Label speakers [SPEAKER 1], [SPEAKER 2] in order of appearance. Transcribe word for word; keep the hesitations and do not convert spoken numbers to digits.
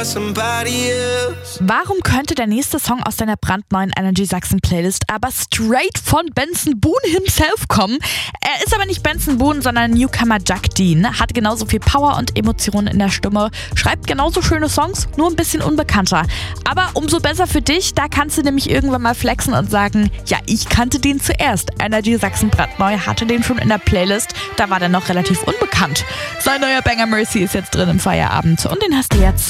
[SPEAKER 1] Warum könnte der nächste Song aus deiner brandneuen Energy Sachsen Playlist aber straight von Benson Boone himself kommen? Er ist aber nicht Benson Boone, sondern Newcomer Jack Dean. Hat genauso viel Power und Emotionen in der Stimme, schreibt genauso schöne Songs, nur ein bisschen unbekannter. Aber umso besser für dich, da kannst du nämlich irgendwann mal flexen und sagen, ja, ich kannte den zuerst. Energy Sachsen brandneu hatte den schon in der Playlist, da war der noch relativ unbekannt. Sein neuer Banger Mercy ist jetzt drin im Feierabend und den hast du jetzt.